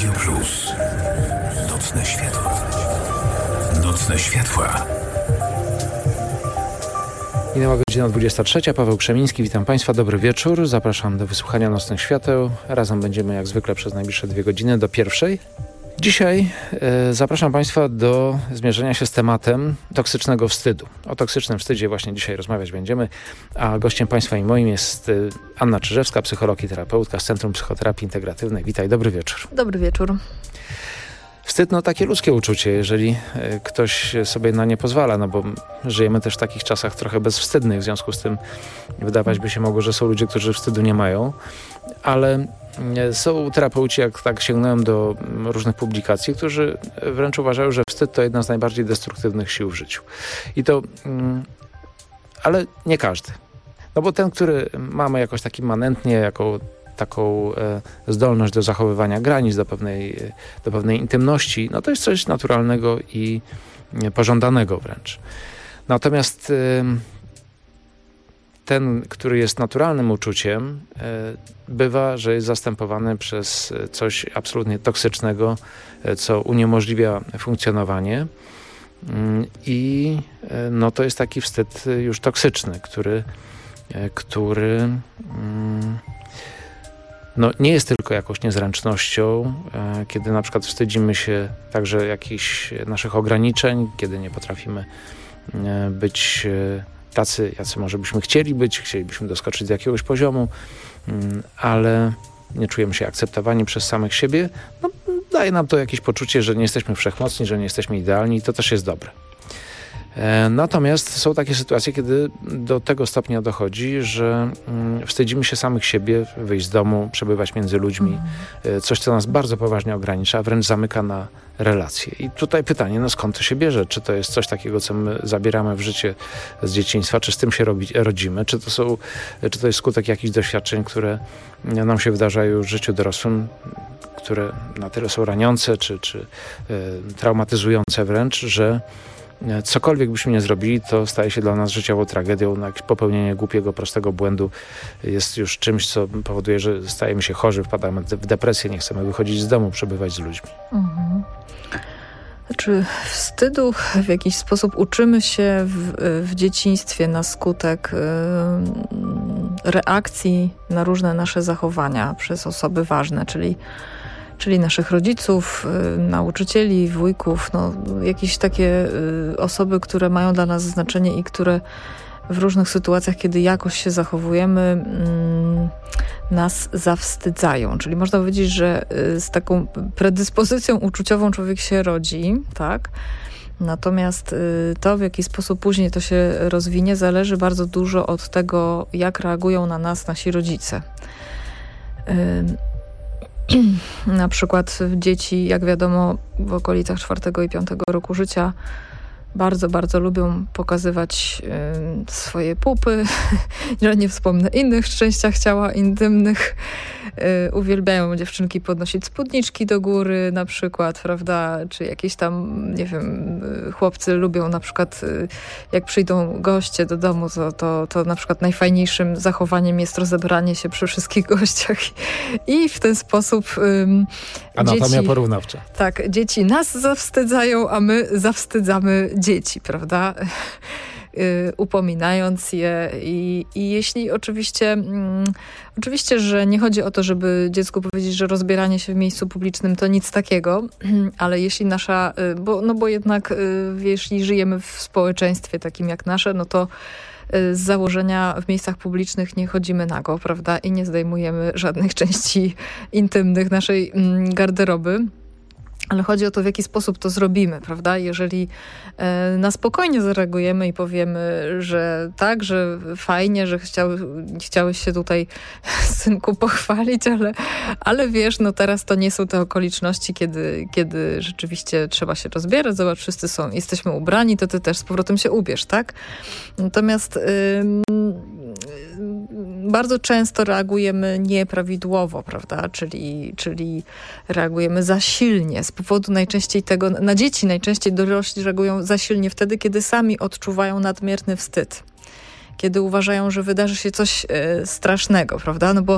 Radio Plus. Nocne światła. Nocne światła. Minęła godzina 23. Paweł Krzemiński, witam Państwa, dobry wieczór. Zapraszam do wysłuchania Nocnych Świateł. Razem będziemy jak zwykle przez najbliższe 2 godziny do 1:00. Dzisiaj zapraszam Państwa do zmierzenia się z tematem toksycznego wstydu. O toksycznym wstydzie właśnie dzisiaj rozmawiać będziemy, a gościem Państwa i moim jest Anna Czyżewska, psycholog i terapeutka z Centrum Psychoterapii Integratywnej. Witaj, dobry wieczór. Dobry wieczór. Wstyd, takie ludzkie uczucie, jeżeli ktoś sobie na nie pozwala, bo żyjemy też w takich czasach trochę bezwstydnych, w związku z tym wydawać by się mogło, że są ludzie, którzy wstydu nie mają, ale są terapeuci, jak tak sięgnąłem do różnych publikacji, którzy wręcz uważają, że wstyd to jedna z najbardziej destruktywnych sił w życiu. I to, ale nie każdy. Bo ten, który mamy jakoś tak immanentnie, taką zdolność do zachowywania granic, do pewnej intymności, to jest coś naturalnego i pożądanego wręcz. Natomiast ten, który jest naturalnym uczuciem, bywa, że jest zastępowany przez coś absolutnie toksycznego, co uniemożliwia funkcjonowanie. I to jest taki wstyd już toksyczny, który nie jest tylko jakąś niezręcznością, kiedy na przykład wstydzimy się także jakichś naszych ograniczeń, kiedy nie potrafimy być tacy, jacy może byśmy chcielibyśmy doskoczyć do jakiegoś poziomu, ale nie czujemy się akceptowani przez samych siebie. Daje nam to jakieś poczucie, że nie jesteśmy wszechmocni, że nie jesteśmy idealni i to też jest dobre. Natomiast są takie sytuacje, kiedy do tego stopnia dochodzi, że wstydzimy się samych siebie, wyjść z domu, przebywać między ludźmi. Coś, co nas bardzo poważnie ogranicza, wręcz zamyka na relacje. I tutaj pytanie, skąd to się bierze? Czy to jest coś takiego, co my zabieramy w życie z dzieciństwa? Czy z tym się rodzimy? Czy to jest skutek jakichś doświadczeń, które nam się wydarzają w życiu dorosłym, które na tyle są raniące, czy traumatyzujące wręcz, że cokolwiek byśmy nie zrobili, to staje się dla nas życiową tragedią. Jakieś popełnienie głupiego, prostego błędu jest już czymś, co powoduje, że stajemy się chorzy, wpadamy w depresję, nie chcemy wychodzić z domu, przebywać z ludźmi. Znaczy wstydu w jakiś sposób uczymy się w dzieciństwie na skutek reakcji na różne nasze zachowania przez osoby ważne, czyli naszych rodziców, nauczycieli, wujków, jakieś takie osoby, które mają dla nas znaczenie i które w różnych sytuacjach, kiedy jakoś się zachowujemy, nas zawstydzają. Czyli można powiedzieć, że z taką predyspozycją uczuciową człowiek się rodzi, tak? Natomiast to, w jaki sposób później to się rozwinie, zależy bardzo dużo od tego, jak reagują na nas nasi rodzice. Na przykład dzieci, jak wiadomo, w okolicach 4. i 5. roku życia bardzo, bardzo lubią pokazywać swoje pupy, że nie wspomnę innych częściach ciała intymnych. Uwielbiają dziewczynki podnosić spódniczki do góry na przykład, prawda, czy jakieś tam, nie wiem, chłopcy lubią na przykład, jak przyjdą goście do domu, to na przykład najfajniejszym zachowaniem jest rozebranie się przy wszystkich gościach i w ten sposób anatomia porównawcza. Tak, dzieci nas zawstydzają, a my zawstydzamy dzieci, prawda? Upominając je i jeśli oczywiście, że nie chodzi o to, żeby dziecku powiedzieć, że rozbieranie się w miejscu publicznym to nic takiego, ale jeśli bo jednak jeśli żyjemy w społeczeństwie takim jak nasze, to z założenia w miejscach publicznych nie chodzimy nago, prawda? I nie zdejmujemy żadnych części intymnych naszej garderoby. Ale chodzi o to, w jaki sposób to zrobimy, prawda? Jeżeli na spokojnie zareagujemy i powiemy, że tak, że fajnie, że chciałeś się tutaj, synku, pochwalić, ale wiesz, teraz to nie są te okoliczności, kiedy rzeczywiście trzeba się rozbierać. Zobacz, wszyscy jesteśmy ubrani, to ty też z powrotem się ubierz, tak? Natomiast bardzo często reagujemy nieprawidłowo, prawda? Czyli reagujemy za silnie. Z powodu najczęściej tego, na dzieci najczęściej dorośli reagują za silnie wtedy, kiedy sami odczuwają nadmierny wstyd. kiedy uważają, że wydarzy się coś strasznego, prawda? No bo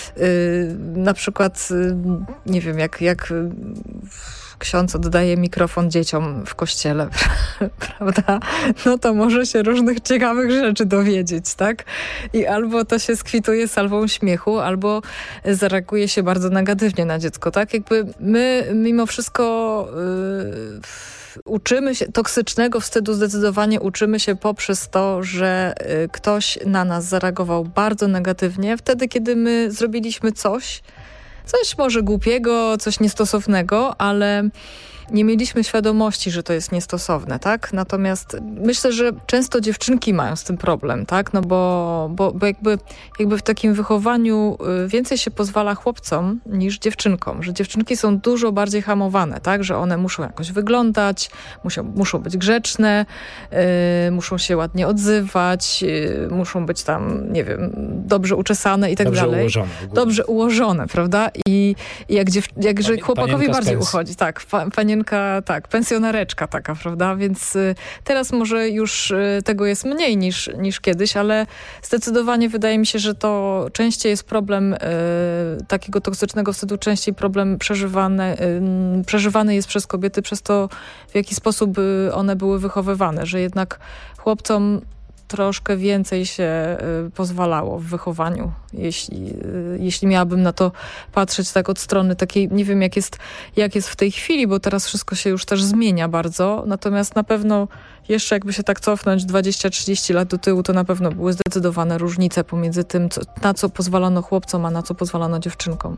na przykład, nie wiem, jak ksiądz oddaje mikrofon dzieciom w kościele, prawda? No to może się różnych ciekawych rzeczy dowiedzieć, tak? I albo to się skwituje salwą śmiechu, albo zareaguje się bardzo negatywnie na dziecko, tak? Jakby my mimo wszystko uczymy się toksycznego wstydu, zdecydowanie uczymy się poprzez to, że ktoś na nas zareagował bardzo negatywnie wtedy, kiedy my zrobiliśmy coś może głupiego, coś niestosownego, ale nie mieliśmy świadomości, że to jest niestosowne, tak? Natomiast myślę, że często dziewczynki mają z tym problem, tak? No bo jakby w takim wychowaniu więcej się pozwala chłopcom niż dziewczynkom, że dziewczynki są dużo bardziej hamowane, tak? Że one muszą jakoś wyglądać, muszą być grzeczne, muszą się ładnie odzywać, muszą być tam, nie wiem, dobrze uczesane i tak dobrze dalej. Ułożone. Dobrze ułożone, prawda? I jakże chłopakowi bardziej uchodzi, tak, panienka, tak, pensjonareczka taka, prawda? Więc teraz może już tego jest mniej niż kiedyś, ale zdecydowanie wydaje mi się, że to częściej jest problem takiego toksycznego wstydu, częściej problem przeżywany jest przez kobiety przez to, w jaki sposób one były wychowywane, że jednak chłopcom troszkę więcej się pozwalało w wychowaniu, jeśli miałabym na to patrzeć tak od strony takiej, nie wiem jak jest w tej chwili, bo teraz wszystko się już też zmienia bardzo, natomiast na pewno jeszcze jakby się tak cofnąć 20-30 lat do tyłu, to na pewno były zdecydowane różnice pomiędzy tym, na co pozwalano chłopcom, a na co pozwalano dziewczynkom.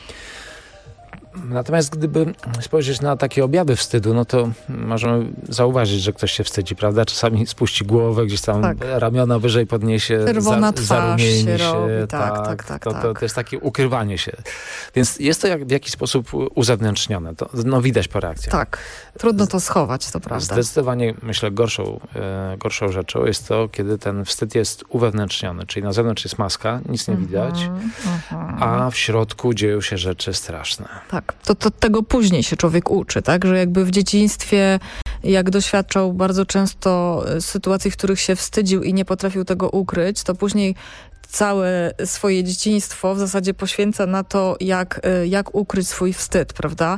Natomiast gdyby spojrzeć na takie objawy wstydu, no to możemy zauważyć, że ktoś się wstydzi, prawda? Czasami spuści głowę, gdzieś tam ramiona wyżej podniesie, czerwona twarz zarumieni się. robi. To jest takie ukrywanie się. Więc jest to w jakiś sposób uzewnętrznione. To widać po reakcjach. Tak, trudno to schować, to prawda. Zdecydowanie, myślę, gorszą rzeczą jest to, kiedy ten wstyd jest uwewnętrzniony, czyli na zewnątrz jest maska, nic nie widać, a w środku dzieją się rzeczy straszne. Tak, to tego później się człowiek uczy, tak? Że jakby w dzieciństwie, jak doświadczał bardzo często sytuacji, w których się wstydził i nie potrafił tego ukryć, to później całe swoje dzieciństwo w zasadzie poświęca na to, jak ukryć swój wstyd, prawda?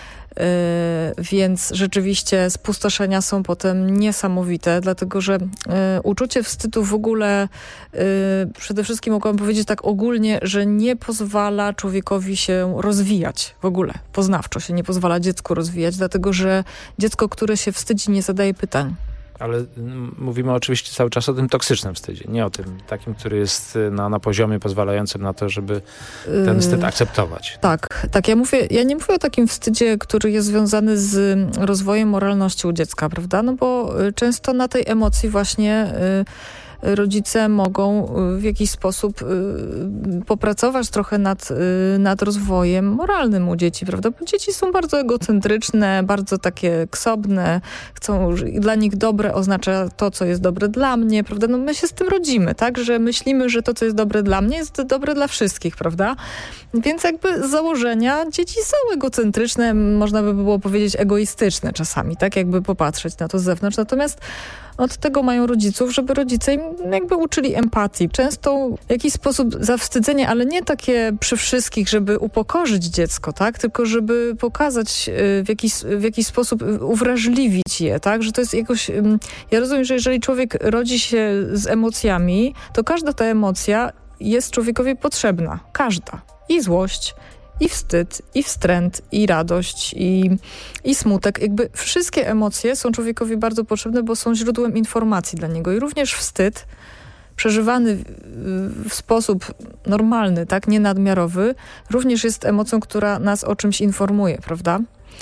Więc rzeczywiście spustoszenia są potem niesamowite, dlatego że uczucie wstydu w ogóle przede wszystkim mogłabym powiedzieć tak ogólnie, że nie pozwala człowiekowi się rozwijać w ogóle. Poznawczo się nie pozwala dziecku rozwijać, dlatego że dziecko, które się wstydzi, nie zadaje pytań. Ale mówimy oczywiście cały czas o tym toksycznym wstydzie, nie o tym takim, który jest na poziomie pozwalającym na to, żeby ten wstyd akceptować. Tak. Ja nie mówię o takim wstydzie, który jest związany z rozwojem moralności u dziecka, prawda? No bo często na tej emocji właśnie rodzice mogą w jakiś sposób popracować trochę nad rozwojem moralnym u dzieci, prawda? Bo dzieci są bardzo egocentryczne, bardzo takie ksobne, dla nich dobre oznacza to, co jest dobre dla mnie, prawda? No my się z tym rodzimy, tak? Że myślimy, że to, co jest dobre dla mnie, jest dobre dla wszystkich, prawda? Więc jakby z założenia dzieci są egocentryczne, można by było powiedzieć egoistyczne czasami, tak? Jakby popatrzeć na to z zewnątrz. Natomiast od tego mają rodziców, żeby rodzice im jakby uczyli empatii. Często w jakiś sposób zawstydzenie, ale nie takie przy wszystkich, żeby upokorzyć dziecko, tak? Tylko żeby pokazać w jakiś sposób, uwrażliwić je, tak? Że to jest jakoś... Ja rozumiem, że jeżeli człowiek rodzi się z emocjami, to każda ta emocja jest człowiekowi potrzebna. Każda. I złość, i wstyd, i wstręt, i radość, i smutek. Jakby wszystkie emocje są człowiekowi bardzo potrzebne, bo są źródłem informacji dla niego. I również wstyd, przeżywany w sposób normalny, tak, nie nadmiarowy, również jest emocją, która nas o czymś informuje, prawda?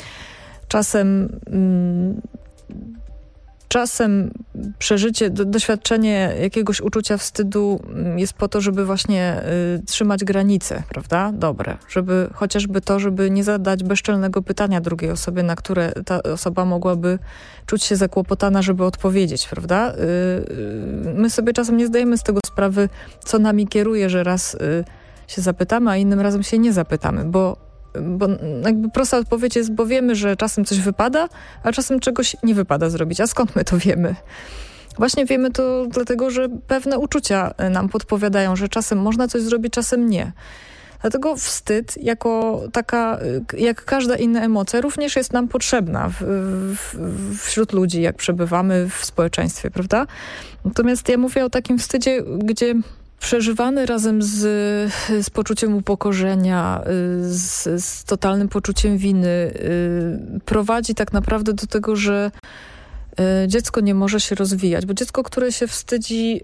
Czasem przeżycie, doświadczenie jakiegoś uczucia wstydu jest po to, żeby właśnie trzymać granice, prawda? Dobre. Żeby nie zadać bezczelnego pytania drugiej osobie, na które ta osoba mogłaby czuć się zakłopotana, żeby odpowiedzieć, prawda? My sobie czasem nie zdajemy z tego sprawy, co nami kieruje, że raz się zapytamy, a innym razem się nie zapytamy, bo jakby prosta odpowiedź jest, bo wiemy, że czasem coś wypada, a czasem czegoś nie wypada zrobić. A skąd my to wiemy? Właśnie wiemy to dlatego, że pewne uczucia nam podpowiadają, że czasem można coś zrobić, czasem nie. Dlatego wstyd, jak każda inna emocja, również jest nam potrzebna wśród ludzi, jak przebywamy w społeczeństwie, prawda? Natomiast ja mówię o takim wstydzie, gdzie przeżywany razem z poczuciem upokorzenia, z totalnym poczuciem winy, prowadzi tak naprawdę do tego, że dziecko nie może się rozwijać, bo dziecko, które się wstydzi,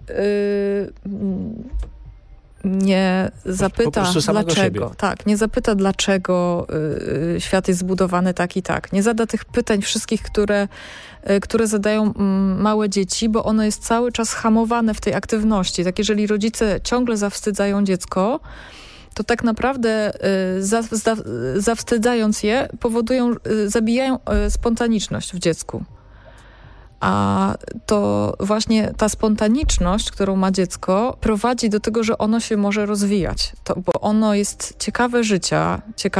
nie zapyta dlaczego. Tak, nie zapyta dlaczego świat jest zbudowany tak i tak. Nie zada tych pytań wszystkich, które zadają małe dzieci, bo ono jest cały czas hamowane w tej aktywności. Tak, jeżeli rodzice ciągle zawstydzają dziecko, to tak naprawdę zawstydzając je, zabijają spontaniczność w dziecku. A to właśnie ta spontaniczność, którą ma dziecko, prowadzi do tego, że ono się może rozwijać. Bo ono jest ciekawe życia,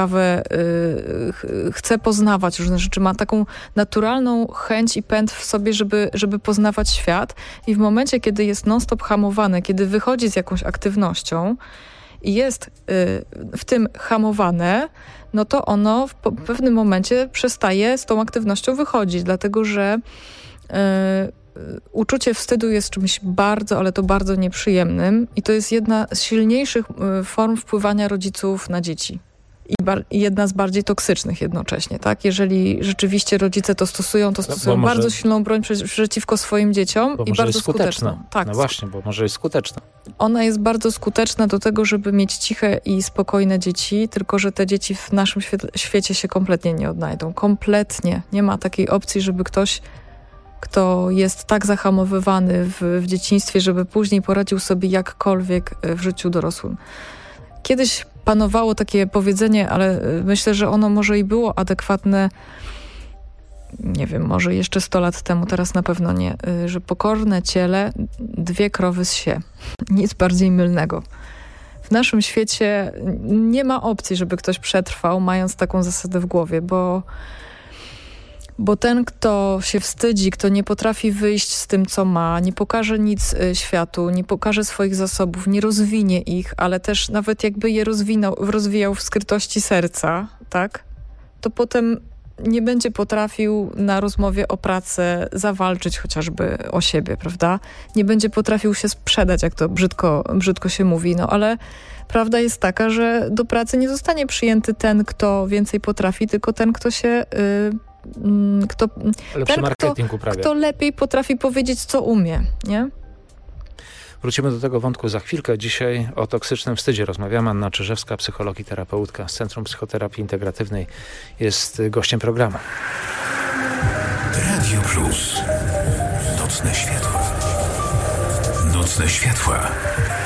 chce poznawać różne rzeczy, ma taką naturalną chęć i pęd w sobie, żeby poznawać świat. I w momencie, kiedy jest non-stop hamowane, kiedy wychodzi z jakąś aktywnością i jest w tym hamowane, no to ono w pewnym momencie przestaje z tą aktywnością wychodzić, dlatego że uczucie wstydu jest czymś bardzo, ale to bardzo nieprzyjemnym i to jest jedna z silniejszych form wpływania rodziców na dzieci i jedna z bardziej toksycznych jednocześnie, tak? Jeżeli rzeczywiście rodzice to stosują bardzo silną broń przeciwko swoim dzieciom i bardzo skuteczną. Tak. No właśnie, bo może jest skuteczna. Ona jest bardzo skuteczna do tego, żeby mieć ciche i spokojne dzieci, tylko że te dzieci w naszym świecie się kompletnie nie odnajdą. Kompletnie. Nie ma takiej opcji, żeby ktoś, kto jest tak zahamowywany w dzieciństwie, żeby później poradził sobie jakkolwiek w życiu dorosłym. Kiedyś panowało takie powiedzenie, ale myślę, że ono może i było adekwatne, nie wiem, może jeszcze 100 lat temu, teraz na pewno nie, że pokorne ciele 2 krowy zsie. Nic bardziej mylnego. W naszym świecie nie ma opcji, żeby ktoś przetrwał, mając taką zasadę w głowie, bo ten, kto się wstydzi, kto nie potrafi wyjść z tym, co ma, nie pokaże nic światu, nie pokaże swoich zasobów, nie rozwinie ich, ale też nawet jakby je rozwijał w skrytości serca, tak, to potem nie będzie potrafił na rozmowie o pracę zawalczyć chociażby o siebie, prawda? Nie będzie potrafił się sprzedać, jak to brzydko się mówi, no ale prawda jest taka, że do pracy nie zostanie przyjęty ten, kto więcej potrafi, tylko ten, kto się... Kto lepiej potrafi powiedzieć, co umie, nie? Wrócimy do tego wątku za chwilkę. Dzisiaj o toksycznym wstydzie rozmawiamy. Anna Czyżewska, psycholog i terapeutka z Centrum Psychoterapii Integratywnej, jest gościem programu. Radio Plus. Nocne światła. Nocne światła.